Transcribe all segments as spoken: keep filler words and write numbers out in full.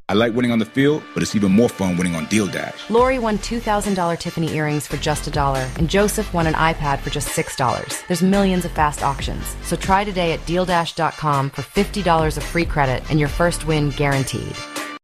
I like winning on the field, but it's even more fun winning on Deal Dash. Lori won two thousand dollars Tiffany earrings for just a dollar, and Joseph won an iPad for just six dollars. There's millions of fast auctions. So try today at deal dash dot com for fifty dollars of free credit and your first win guaranteed.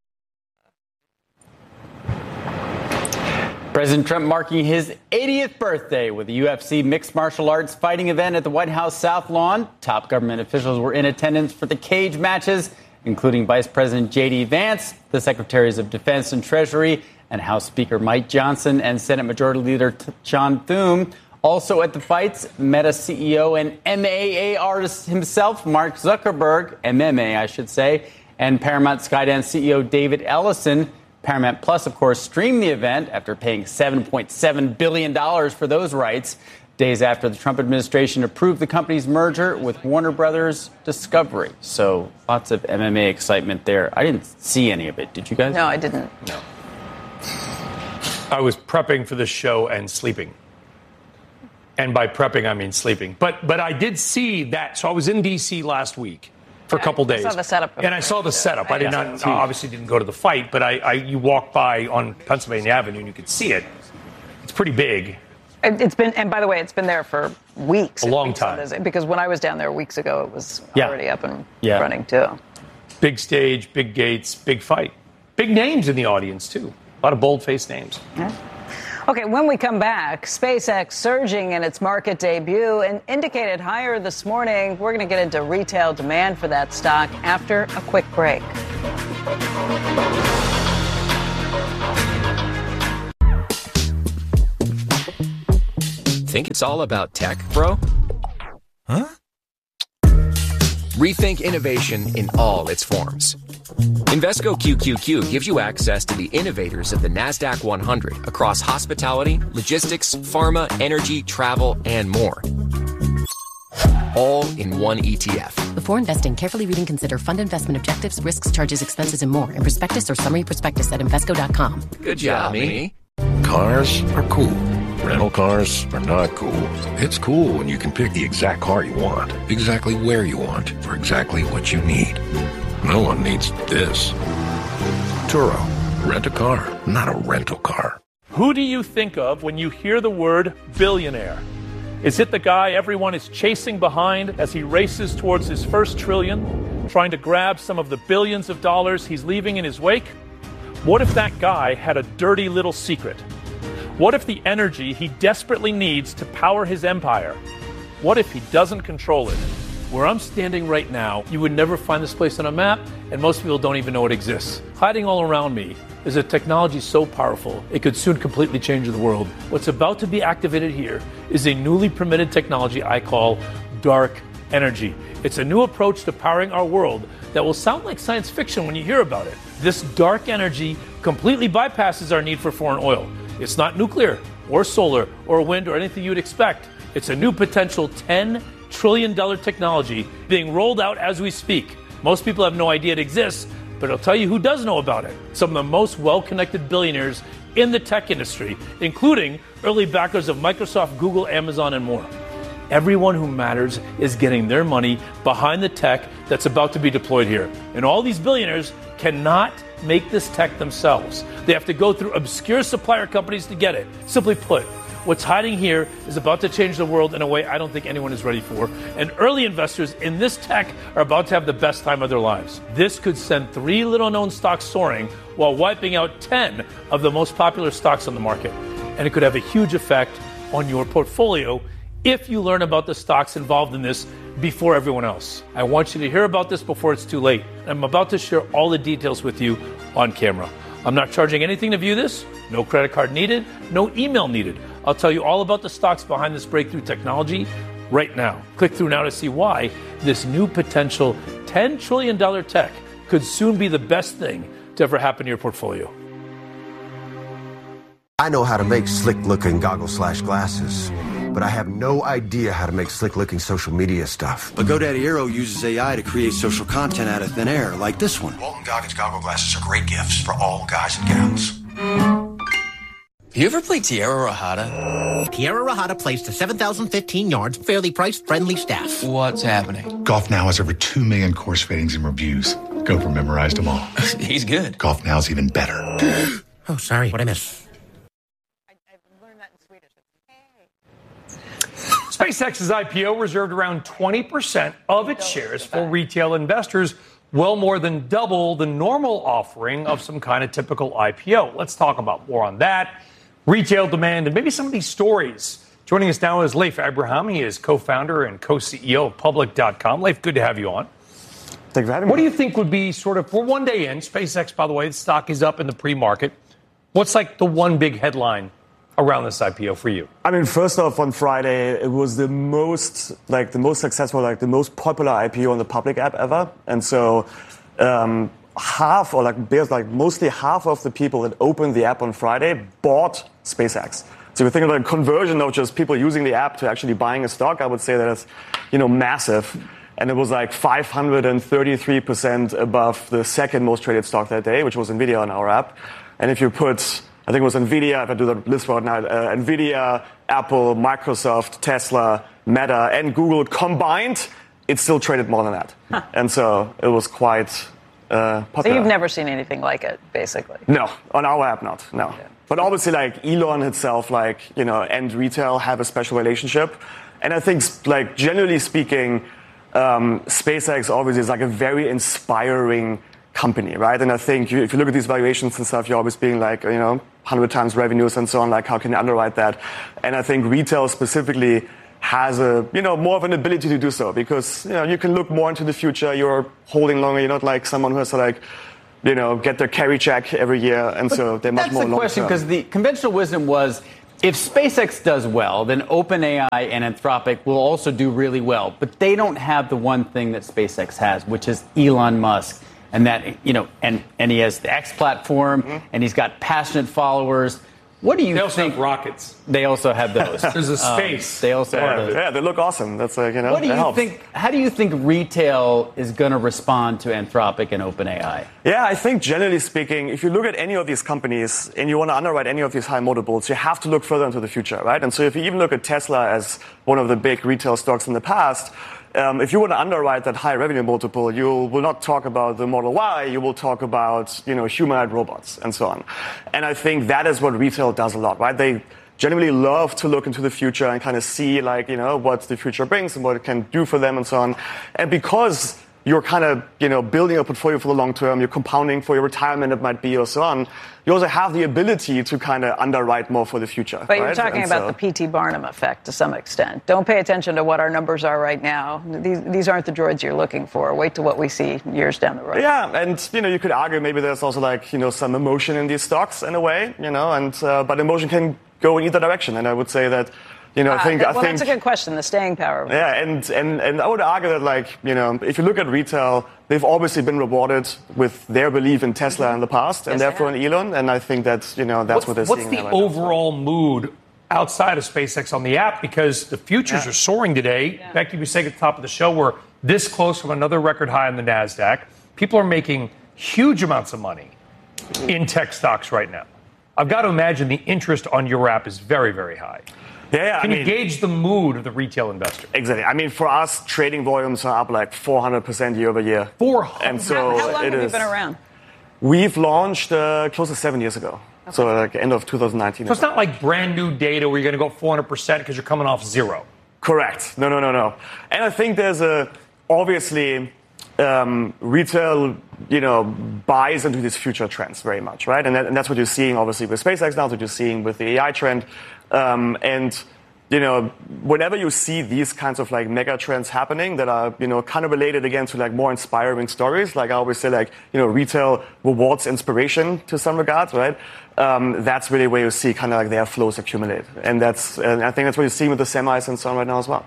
President Trump marking his eightieth birthday with a U F C mixed martial arts fighting event at the White House South Lawn. Top government officials were in attendance for the cage matches, including Vice President J D. Vance, the Secretaries of Defense and Treasury, and House Speaker Mike Johnson and Senate Majority Leader John Thune. Also at the fights, Meta C E O and M M A artist himself, Mark Zuckerberg, M M A, I should say, and Paramount Skydance C E O David Ellison. Paramount Plus, of course, streamed the event after paying seven point seven billion dollars for those rights, days after the Trump administration approved the company's merger with Warner Brothers Discovery. So lots of M M A excitement there. I didn't see any of it. Did you guys? No, I didn't. No. I was prepping for this show and sleeping. And by prepping, I mean sleeping. But but I did see that. So I was in D C last week for yeah, a couple days. I saw the setup. And I saw the setup. I did not, obviously didn't go to the fight, but I, I you walk by on Pennsylvania Avenue and you could see it. It's pretty big. It's been, and by the way, it's been there for weeks. A long weeks time. Because when I was down there weeks ago, it was Yeah. already up and Yeah. running too. Big stage, big gates, big fight. Big names in the audience, too. A lot of bold-faced names. Yeah. Okay, when we come back, SpaceX surging in its market debut and indicated higher this morning. We're going to get into retail demand for that stock after a quick break. Think it's all about tech, bro? Huh? Rethink innovation in all its forms. Invesco Q Q Q gives you access to the innovators of the NASDAQ one hundred across hospitality, logistics, pharma, energy, travel, and more. All in one E T F. Before investing, carefully read and consider fund investment objectives, risks, charges, expenses, and more in prospectus or summary prospectus at Invesco dot com. Good job, me. Cars are cool. Rental cars are not cool. It's cool when you can pick the exact car you want, exactly where you want, for exactly what you need. No one needs this. Turo. Rent a car, not a rental car. Who do you think of when you hear the word billionaire? Is it the guy everyone is chasing behind as he races towards his first trillion, trying to grab some of the billions of dollars he's leaving in his wake? What if that guy had a dirty little secret? What if the energy he desperately needs to power his empire, what if he doesn't control it? Where I'm standing right now, you would never find this place on a map, and most people don't even know it exists. Hiding all around me is a technology so powerful, it could soon completely change the world. What's about to be activated here is a newly permitted technology I call dark energy. It's a new approach to powering our world that will sound like science fiction when you hear about it. This dark energy completely bypasses our need for foreign oil. It's not nuclear or solar or wind or anything you'd expect. It's a new potential ten trillion dollars technology being rolled out as we speak. Most people have no idea it exists, but I'll tell you who does know about it. Some of the most well-connected billionaires in the tech industry, including early backers of Microsoft, Google, Amazon, and more. Everyone who matters is getting their money behind the tech that's about to be deployed here. And all these billionaires cannot make this tech themselves. They have to go through obscure supplier companies to get it. Simply put, what's hiding here is about to change the world in a way I don't think anyone is ready for. And early investors in this tech are about to have the best time of their lives. This could send three little-known stocks soaring while wiping out ten of the most popular stocks on the market. And it could have a huge effect on your portfolio if you learn about the stocks involved in this before everyone else. I want you to hear about this before it's too late. I'm about to share all the details with you on camera. I'm not charging anything to view this. No credit card needed. No email needed. I'll tell you all about the stocks behind this breakthrough technology right now. Click through now to see why this new potential ten trillion dollars tech could soon be the best thing to ever happen to your portfolio. I know how to make slick-looking goggles slash glasses, but I have no idea how to make slick-looking social media stuff. But GoDaddy Aero uses A I to create social content out of thin air, like this one. Walton Goggins goggle glasses are great gifts for all guys and gals. You ever play Tierra Rajada? Tierra Rajada plays to seven thousand fifteen yards, fairly priced, friendly staff. What's happening? Golf now has over two million course ratings and reviews. Gopher memorized them all. He's good. Golf Now's even better. Oh, sorry. What'd I miss? SpaceX's I P O reserved around twenty percent of its shares for retail investors, well more than double the normal offering of some kind of typical I P O. Let's talk about more on that, retail demand, and maybe some of these stories. Joining us now is Leif Abraham. He is co-founder and co-C E O of Public dot com. Leif, good to have you on. Thanks for having me. What do you think would be sort of, for one day in, SpaceX, by the way, the stock is up in the pre-market. What's like the one big headline around this I P O for you? I mean, first off, on Friday, it was the most, like, the most successful, like, the most popular I P O on the Public app ever. And so, um, half, or like, like, mostly half of the people that opened the app on Friday bought SpaceX. So if you think about a conversion of just people using the app to actually buying a stock, I would say that it's, you know, massive. And it was like five hundred thirty-three percent above the second most traded stock that day, which was NVIDIA on our app. And if you put, I think it was NVIDIA, if I do the list right now, uh, NVIDIA, Apple, Microsoft, Tesla, Meta, and Google combined, it still traded more than that. Huh. And so it was quite uh, popular. So you've never seen anything like it, basically? No, on our app, not, no. Yeah. But obviously, like, Elon itself, like, you know, and retail have a special relationship. And I think, like, generally speaking, um, SpaceX obviously is like a very inspiring company, right? And I think you, if you look at these valuations and stuff, you're always being like, you know, one hundred times revenues and so on, like, how can you underwrite that? And I think retail specifically has a, you know, more of an ability to do so because, you know, you can look more into the future, you're holding longer, you're not like someone who has to, like, you know, get their carry check every year, and but so they're much more long-term. That's the question, because the conventional wisdom was, if SpaceX does well, then OpenAI and Anthropic will also do really well. But they don't have the one thing that SpaceX has, which is Elon Musk, and that, you know, and, and he has the X platform, mm-hmm. and he's got passionate followers. What do you they also think? Have rockets. They also have those. There's a space. Um, they also yeah, have those. Yeah, they look awesome. That's like, you know, what do you helps. think? How do you think retail is going to respond to Anthropic and OpenAI? Yeah, I think generally speaking, if you look at any of these companies and you want to underwrite any of these high multiples, you have to look further into the future, right? And so if you even look at Tesla as one of the big retail stocks in the past, Um, if you want to underwrite that high revenue multiple, you will not talk about the Model Y, you will talk about, you know, humanoid robots and so on. And I think that is what retail does a lot, right? They generally love to look into the future and kind of see, like, you know, what the future brings and what it can do for them and so on. And because you're kind of, you know, building a portfolio for the long term, you're compounding for your retirement, it might be, or so on, you also have the ability to kind of underwrite more for the future. But right? you're talking and about so, the P T Barnum effect to some extent. Don't pay attention to what our numbers are right now. These, these aren't the droids you're looking for. Wait till what we see years down the road. Yeah, and, you know, you could argue maybe there's also, like, you know, some emotion in these stocks in a way, you know, and uh, but emotion can go in either direction. And I would say that, you know, ah, I think, well, I think, that's a good question, the staying power. Yeah, and, and, and I would argue that, like, you know, if you look at retail, they've obviously been rewarded with their belief in Tesla in the past, and yes, therefore in Elon, and I think that's, you know, that's what's, what they're what's seeing. What's the right overall now. mood outside of SpaceX on the app? Because the futures yeah. are soaring today. Yeah. Becky was saying at the top of the show, we're this close from another record high on the NASDAQ. People are making huge amounts of money in tech stocks right now. I've got to imagine the interest on your app is very, very high. Yeah, yeah, Can I you mean, gauge the mood of the retail investor? Exactly. I mean, for us, trading volumes are up like four hundred percent year over year. four hundred And so how, how long it have is, you been around? We've launched uh, close to seven years ago. Okay. So like end of two thousand nineteen. So it's not like brand new data where you're going to go four hundred percent because you're coming off zero. Correct. No, no, no, no. And I think there's a, obviously, um, retail, you know, buys into these future trends very much, right? And, that, and that's what you're seeing, obviously, with SpaceX now, that's what you're seeing with the A I trend. Um, and, you know, whenever you see these kinds of, like, mega trends happening that are, you know, kind of related, again, to, like, more inspiring stories, like I always say, like, you know, retail rewards inspiration to some regards, right? Um, that's really where you see kind of like their flows accumulate. And that's, and I think that's what you're seeing with the semis and so on right now as well.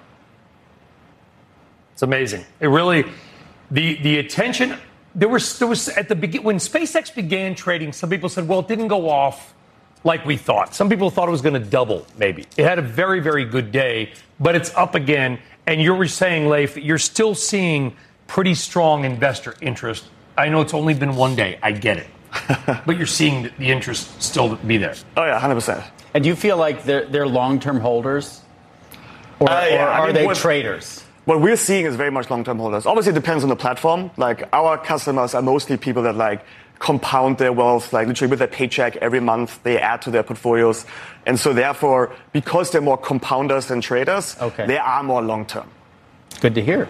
It's amazing. It really, the the attention, there was, there was at the beginning, when SpaceX began trading, some people said, well, it didn't go off like we thought. Some people thought it was going to double, maybe. It had a very, very good day, but it's up again. And you're saying, Leif, that you're still seeing pretty strong investor interest. I know it's only been one day. I get it. But you're seeing the interest still be there. Oh, yeah, one hundred percent. And do you feel like they're, they're long-term holders? Or, uh, yeah, or are I mean, they what, traders? what we're seeing is very much long-term holders. Obviously, it depends on the platform. Like, our customers are mostly people that, like, compound their wealth, like, literally with their paycheck every month, they add to their portfolios. And so, therefore, because they're more compounders than traders, okay. they are more long-term. Good to hear.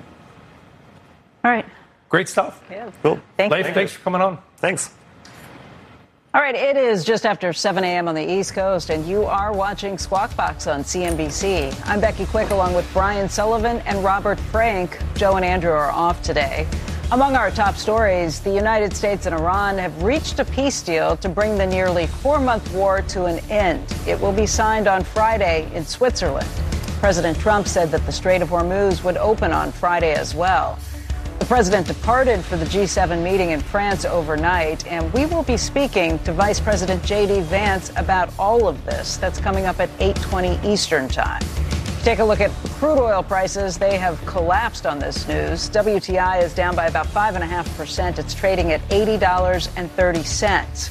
All right. Great stuff. Yeah. Cool. Thank Leif, you. thanks for coming on. Thanks. All right, it is just after seven a.m. on the East Coast, and you are watching Squawk Box on C N B C. I'm Becky Quick, along with Brian Sullivan and Robert Frank. Joe and Andrew are off today. Among our top stories, the United States and Iran have reached a peace deal to bring the nearly four-month war to an end. It will be signed on Friday in Switzerland. President Trump said that the Strait of Hormuz would open on Friday as well. The president departed for the G seven meeting in France overnight, and we will be speaking to Vice President J D. Vance about all of this. That's coming up at eight twenty Eastern Time. Take a look at crude oil prices. They have collapsed on this news. W T I is down by about five point five percent. It's trading at eighty dollars and thirty cents.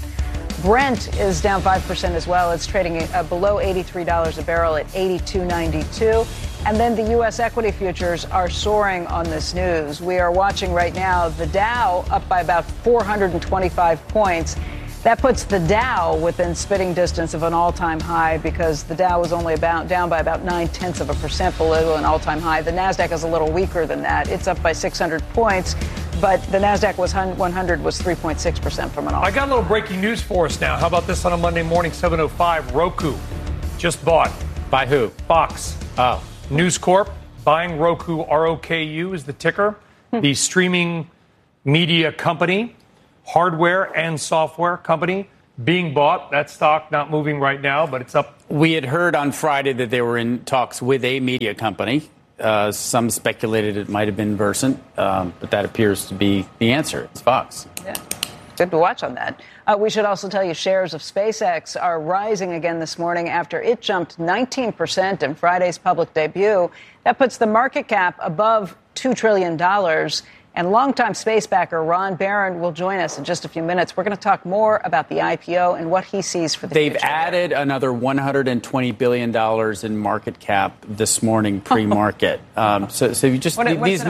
Brent is down five percent as well. It's trading uh, below eighty-three dollars a barrel at eighty-two ninety-two. And then the U S equity futures are soaring on this news. We are watching right now the Dow up by about four hundred twenty-five points. That puts the Dow within spitting distance of an all-time high because the Dow was only about down by about nine-tenths of a percent below an all-time high. The NASDAQ is a little weaker than that. It's up by six hundred points, but the NASDAQ was one hundred was three point six percent from an all-time high. I got a little breaking news for us now. How about this on a Monday morning, seven oh five? Roku just bought. By who? Fox. Oh. News Corp buying Roku. R O K U is the ticker. The streaming media company, hardware and software company being bought. That stock not moving right now, but it's up. We had heard on Friday that they were in talks with a media company. Uh, some speculated it might have been Versant, um, but that appears to be the answer. It's Fox. Yeah. Good to watch on that. Uh, we should also tell you shares of SpaceX are rising again this morning after it jumped nineteen percent in Friday's public debut. That puts the market cap above two trillion dollars. And longtime space backer Ron Barron will join us in just a few minutes. We're going to talk more about the I P O and what he sees for the They've future. added another one hundred twenty billion dollars in market cap this morning, pre-market. um, so, so you just what, these